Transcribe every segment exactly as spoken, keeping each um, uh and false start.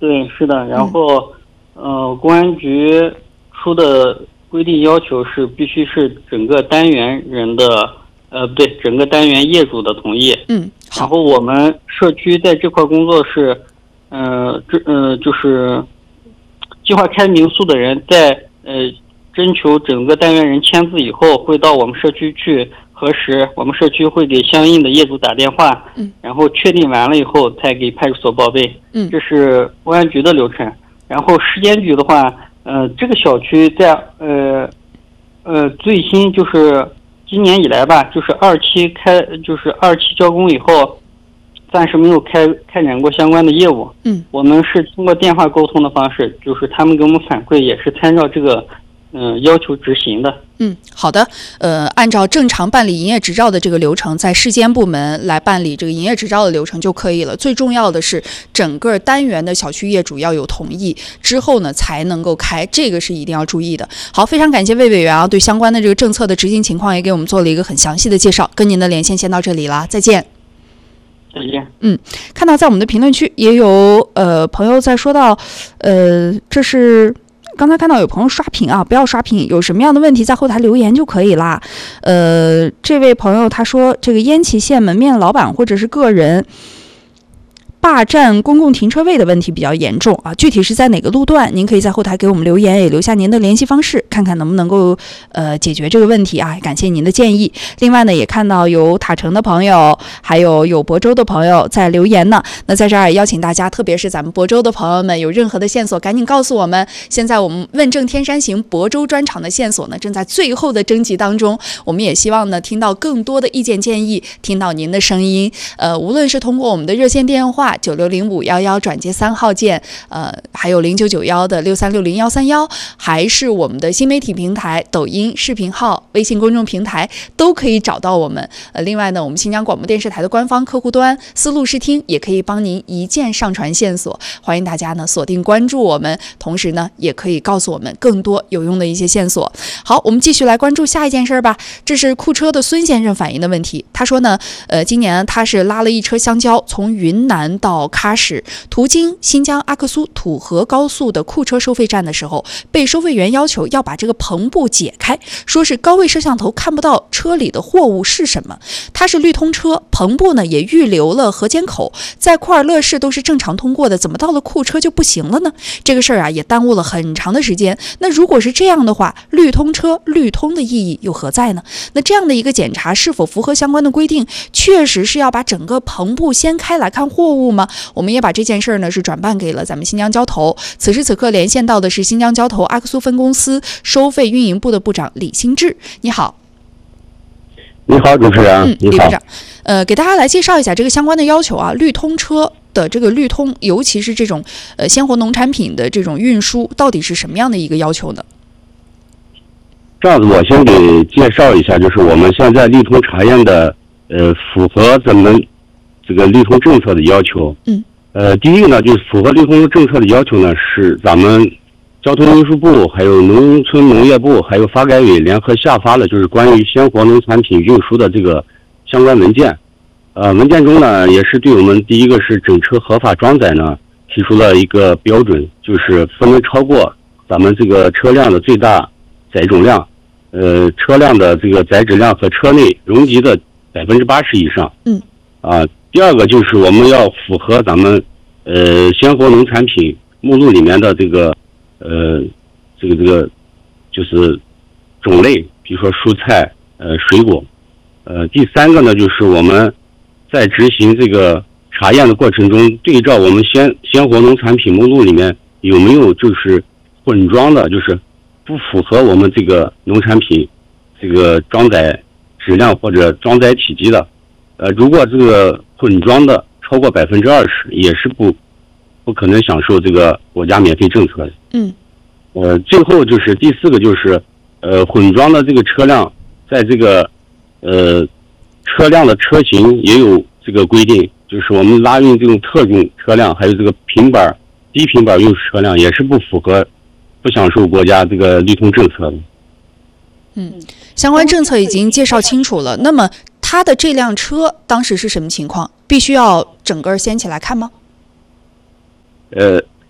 对，是的。然后，嗯、呃，公安局出的规定要求是必须是整个单元人的，呃，不对，整个单元业主的同意。 嗯，好。 然后我们社区在这块工作是，呃，这呃就是计划开民宿的人在呃征求整个单元人签字以后，会到我们社区去核实，我们社区会给相应的业主打电话， 嗯， 然后确定完了以后才给派出所报备。 嗯， 这是公安局的流程。然后市监局的话，呃，这个小区在呃呃最新就是今年以来吧，就是二期开就是二期交工以后，暂时没有开开展过相关的业务。 嗯， 我们是通过电话沟通的方式，就是他们给我们反馈也是参照这个嗯、呃、要求执行的。 嗯，好的，呃，按照正常办理营业执照的这个流程，在市监部门来办理这个营业执照的流程就可以了。最重要的是，整个单元的小区业主要有同意之后呢，才能够开，这个是一定要注意的。好，非常感谢魏委员啊，对相关的这个政策的执行情况也给我们做了一个很详细的介绍。跟您的连线先到这里了，再见。 再见。 嗯，看到在我们的评论区也有呃朋友在说到，呃，这是。刚才看到有朋友刷屏啊，不要刷屏，有什么样的问题在后台留言就可以啦。呃，这位朋友他说，这个烟萁县门面老板或者是个人霸占公共停车位的问题比较严重啊，具体是在哪个路段？您可以在后台给我们留言，也留下您的联系方式，看看能不能够呃解决这个问题啊。感谢您的建议。另外呢，也看到有塔城的朋友，还有有亳州的朋友在留言呢。那在这儿也邀请大家，特别是咱们亳州的朋友们，有任何的线索赶紧告诉我们。现在我们问政天山行亳州专场的线索呢，正在最后的征集当中。我们也希望呢，听到更多的意见建议，听到您的声音。呃，无论是通过我们的热线电话九六零五幺幺转接三号键，呃，还有零九九幺的六三六零幺三幺，还是我们的新媒体平台、抖音视频号、微信公众平台都可以找到我们。呃，另外呢，我们新疆广播电视台的官方客户端思路视听也可以帮您一键上传线索，欢迎大家呢锁定关注我们，同时呢也可以告诉我们更多有用的一些线索。好，我们继续来关注下一件事吧。这是库车的孙先生反映的问题，他说呢，呃，今年他是拉了一车香蕉从云南到喀什，途经新疆阿克苏土河高速的库车收费站的时候，被收费员要求要把这个篷布解开，说是高位摄像头看不到车里的货物是什么。它是绿通车，篷布呢也预留了核检口，在库尔勒市都是正常通过的，怎么到了库车就不行了呢？这个事儿啊也耽误了很长的时间。那如果是这样的话，绿通车绿通的意义又何在呢？那这样的一个检查是否符合相关的规定？确实是要把整个篷布掀开来看货物吗？我们也把这件事儿呢是转办给了咱们新疆交投。此时此刻连线到的是新疆交投阿克苏分公司收费运营部的部长李兴志。你好。 你好，主持人。 嗯，李部长，呃，给大家来介绍一下这个相关的要求啊。绿通车的这个绿通，尤其是这种呃鲜活农产品的这种运输，到底是什么样的一个要求呢？ 这样子，我先给介绍一下，就是我们现在绿通查验的，呃，符合咱们这个绿通政策的要求。 嗯。 呃，第一个呢，就是符合绿通政策的要求呢，是咱们交通运输部、还有农村农业部、还有发改委联合下发了，就是关于鲜活农产品运输的这个相关文件。呃，文件中呢，也是对我们第一个是整车合法装载呢提出了一个标准，就是不能超过咱们这个车辆的最大载重量，呃，车辆的这个载质量和车内容积的百分之八十以上。 嗯。 啊，第二个就是我们要符合咱们呃鲜活农产品目录里面的这个呃这个这个就是种类，比如说蔬菜、呃水果。呃，第三个呢，就是我们在执行这个查验的过程中，对照我们鲜鲜活农产品目录里面有没有就是混装的，就是不符合我们这个农产品这个装载质量或者装载体积的。呃，如果这个混装的超过百分之二十，也是不不可能享受这个国家免费政策的。 嗯。 呃，最后就是第四个，就是呃混装的这个车辆，在这个呃车辆的车型也有这个规定，就是我们拉运这种特种车辆，还有这个平板、低平板运输车辆，也是不符合、不享受国家这个绿通政策的。 嗯，相关政策已经介绍清楚了。那么他的这辆车当时是什么情况？必须要整个掀起来看吗？ 呃，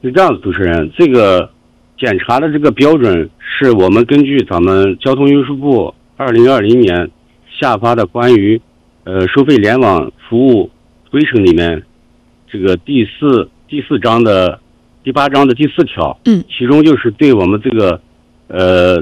是这样子，主持人，这个检查的这个标准是我们根据咱们交通运输部二零二零年下发的关于呃收费联网服务规程里面这个第四第四章的第八章的第四条， 嗯， 其中就是对我们这个呃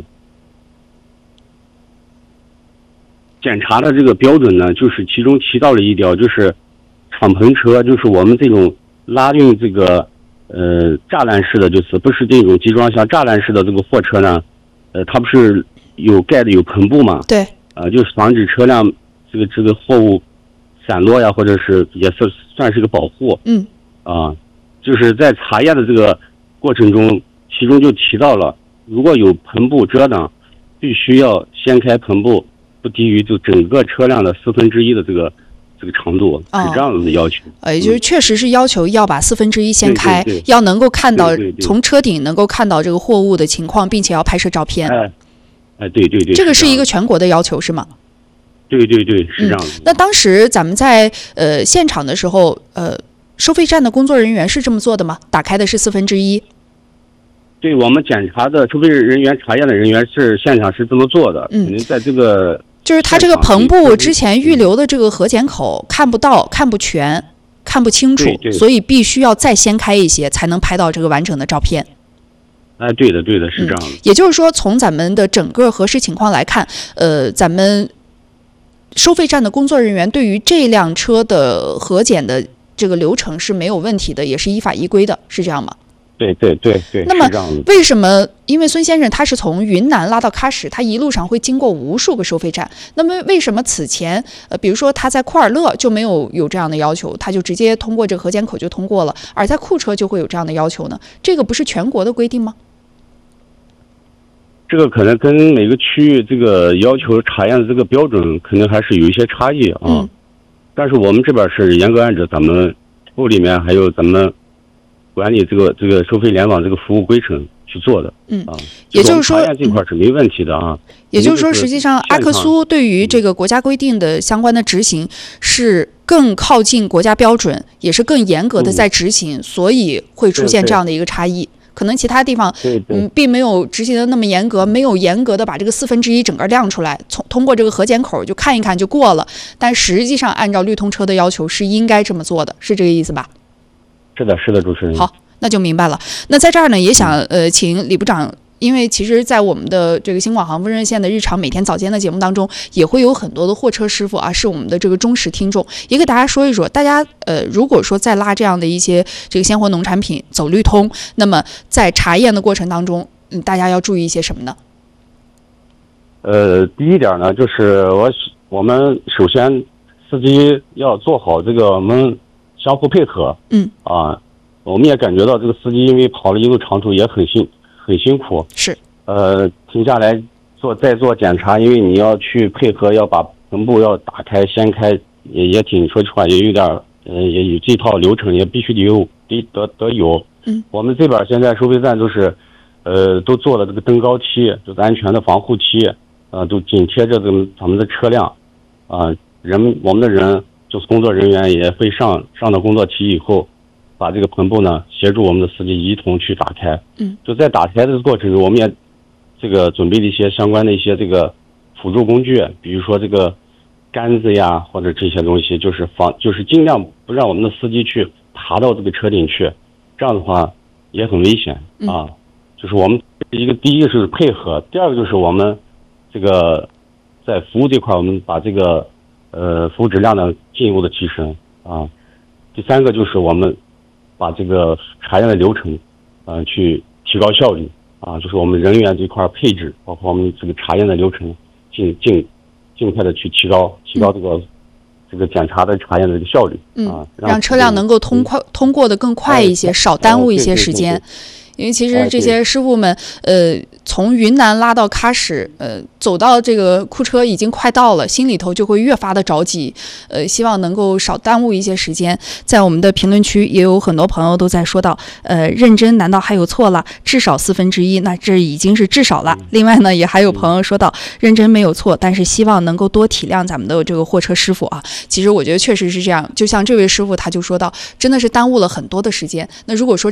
检查的这个标准呢，就是其中提到了一条，就是敞篷车，就是我们这种拉运这个呃栅栏式的，就是不是这种集装箱栅栏式的这个货车呢，呃，它不是有盖的有篷布嘛？ 对， 啊、呃，就是防止车辆这个这个货物散落呀，或者是也算算是个保护。 嗯， 啊、呃，就是在查验的这个过程中，其中就提到了，如果有篷布遮挡，必须要掀开篷布。不低于就整个车辆的四分之一的这个这个长度，是这样子的要求。 呃，也就是确实是要求要把四分之一掀开， 对对对， 要能够看到对对对， 从车顶能够看到这个货物的情况，并且要拍摄照片。 哎，哎，对对对， 这个是一个全国的要求是吗？ 对对对，是这样子。 嗯、那当时咱们在呃现场的时候，呃，收费站的工作人员是这么做的吗？打开的是四分之一。 对，我们检查的收费人员查验的人员是现场是这么做的， 嗯， 肯定在这个。 就是它这个篷布之前预留的这个核检口看不到、看不全、看不清楚，所以必须要再掀开一些，才能拍到这个完整的照片。 哎，对的，对的，是这样的。 嗯、也就是说，从咱们的整个核实情况来看，呃，咱们收费站的工作人员对于这辆车的核检的这个流程是没有问题的，也是依法依规的，是这样吗？ 对对对对。 那么为什么？因为孙先生他是从云南拉到喀什，他一路上会经过无数个收费站。那么为什么此前呃，比如说他在库尔勒就没有有这样的要求，他就直接通过这个核检口就通过了，而在库车就会有这样的要求呢？这个不是全国的规定吗？ 这个可能跟每个区域这个要求查验的这个标准肯定还是有一些差异啊。 嗯、 但是我们这边是严格按照咱们部里面还有咱们管理这个这个收费联网这个服务规程去做的。 嗯啊， 也就是说这块是没问题的啊。 也就是说，实际上阿克苏对于这个国家规定的相关的执行是更靠近国家标准，也是更严格的在执行，嗯、所以会出现这样的一个差异。可能其他地方对对嗯并没有执行的那么严格，没有严格的把这个四分之一整个亮出来，从通过这个核检口就看一看就过了。但实际上按照绿通车的要求是应该这么做的，是这个意思吧？ 是的，是的，主持人。 好，那就明白了。那在这儿呢，也想呃请李部长。因为其实在我们的这个新广航丰热线的日常每天早间的节目当中，也会有很多的货车师傅啊，是我们的这个忠实听众，也给大家说一说，大家呃如果说在拉这样的一些这个鲜活农产品走绿通，那么在查验的过程当中，嗯，大家要注意一些什么呢？ 呃，第一点呢，就是我我们首先司机要做好这个我们相互配合。 嗯。 啊，我们也感觉到这个司机因为跑了一路长途也很辛很辛苦。 是。呃， 停下来做再做检查，因为你要去配合，要把篷布要打开掀开，也也挺说实话也有点呃也有这套流程，也必须得有得得得有。 嗯。我们这边现在收费站都是，呃，都做了这个登高梯，就是安全的防护梯。呃，都紧贴着这个咱们的车辆，啊、呃，人我们的人就是工作人员也会上上到工作梯以后，把这个篷布呢协助我们的司机一同去打开。 嗯， 就在打开的过程中，我们也这个准备了一些相关的一些这个辅助工具，比如说这个杆子呀或者这些东西，就是防就是尽量不让我们的司机去爬到这个车顶去，这样的话也很危险啊。 嗯、就是我们一个第一个是配合，第二个就是我们。这个在服务这块，我们把这个呃服务质量呢进一步的提升啊。第三个就是我们把这个查验的流程，呃，去提高效率啊，就是我们人员这块配置，包括我们这个查验的流程，尽尽尽快的去提高提高这个、嗯、这个检查的查验的这个效率啊， 嗯、让车辆能够通快、嗯、通过的更快一些，哎、少耽误一些时间。哎对对对对因为其实这些师傅们，呃，从云南拉到喀什，呃，走到这个库车已经快到了，心里头就会越发的着急，呃，希望能够少耽误一些时间。在我们的评论区也有很多朋友都在说到，呃，认真难道还有错了？至少四分之一，那这已经是至少了。另外呢，也还有朋友说到，认真没有错，但是希望能够多体谅咱们的这个货车师傅啊。其实我觉得确实是这样，就像这位师傅他就说到，真的是耽误了很多的时间。那如果说